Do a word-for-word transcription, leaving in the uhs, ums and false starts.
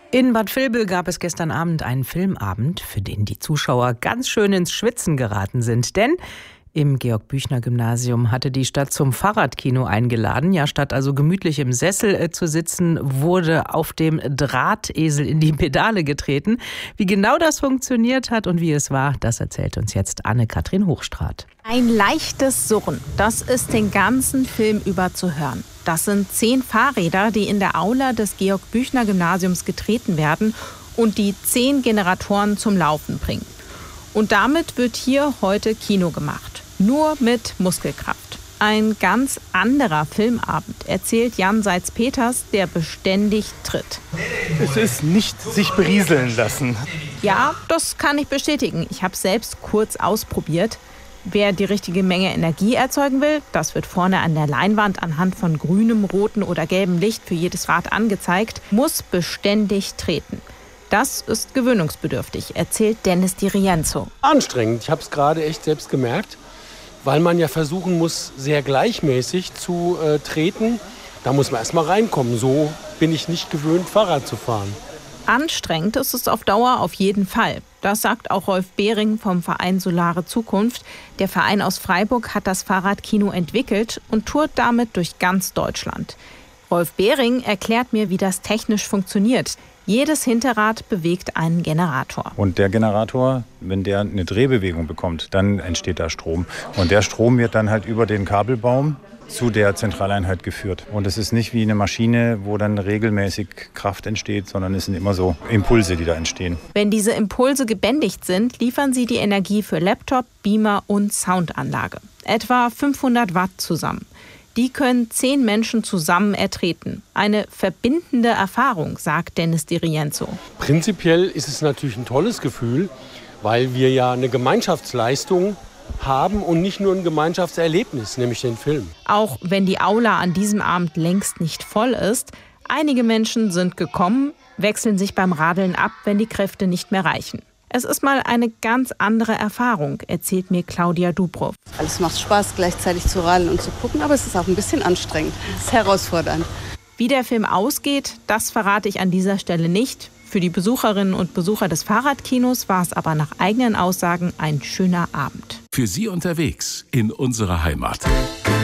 In Bad Vilbel gab es gestern Abend einen Filmabend, für den die Zuschauer ganz schön ins Schwitzen geraten sind. Denn im Georg-Büchner-Gymnasium hatte die Stadt zum Fahrradkino eingeladen. Ja, statt also gemütlich im Sessel äh, zu sitzen, wurde auf dem Drahtesel in die Pedale getreten. Wie genau das funktioniert hat und wie es war, das erzählt uns jetzt Anne-Kathrin Hochstraat. Ein leichtes Surren, das ist den ganzen Film über zu hören. Das sind zehn Fahrräder, die in der Aula des Georg-Büchner-Gymnasiums getreten werden und die zehn Generatoren zum Laufen bringen. Und damit wird hier heute Kino gemacht. Nur mit Muskelkraft. Ein ganz anderer Filmabend, erzählt Jan Seitz-Peters, der beständig tritt. Es ist nicht sich berieseln lassen. Ja, das kann ich bestätigen. Ich habe selbst kurz ausprobiert. Wer die richtige Menge Energie erzeugen will, das wird vorne an der Leinwand anhand von grünem, rotem oder gelbem Licht für jedes Rad angezeigt, muss beständig treten. Das ist gewöhnungsbedürftig, erzählt Dennis Di Rienzo. Anstrengend, ich habe es gerade echt selbst gemerkt, weil man ja versuchen muss, sehr gleichmäßig zu äh, treten. Da muss man erst mal reinkommen. So bin ich nicht gewöhnt, Fahrrad zu fahren. Anstrengend ist es auf Dauer auf jeden Fall. Das sagt auch Rolf Behring vom Verein Solare Zukunft. Der Verein aus Freiburg hat das Fahrradkino entwickelt und tourt damit durch ganz Deutschland. Rolf Behring erklärt mir, wie das technisch funktioniert. Jedes Hinterrad bewegt einen Generator. Und der Generator, wenn der eine Drehbewegung bekommt, dann entsteht da Strom. Und der Strom wird dann halt über den Kabelbaum zu der Zentraleinheit geführt. Und es ist nicht wie eine Maschine, wo dann regelmäßig Kraft entsteht, sondern es sind immer so Impulse, die da entstehen. Wenn diese Impulse gebändigt sind, liefern sie die Energie für Laptop, Beamer und Soundanlage. Etwa fünfhundert Watt zusammen. Die können zehn Menschen zusammen ertreten. Eine verbindende Erfahrung, sagt Dennis Di Rienzo. Prinzipiell ist es natürlich ein tolles Gefühl, weil wir ja eine Gemeinschaftsleistung haben und nicht nur ein Gemeinschaftserlebnis, nämlich den Film. Auch wenn die Aula an diesem Abend längst nicht voll ist, einige Menschen sind gekommen, wechseln sich beim Radeln ab, wenn die Kräfte nicht mehr reichen. Es ist mal eine ganz andere Erfahrung, erzählt mir Claudia Dubrow. Alles macht Spaß, gleichzeitig zu radeln und zu gucken, aber es ist auch ein bisschen anstrengend. Es ist herausfordernd. Wie der Film ausgeht, das verrate ich an dieser Stelle nicht. Für die Besucherinnen und Besucher des Fahrradkinos war es aber nach eigenen Aussagen ein schöner Abend. Für Sie unterwegs in unserer Heimat.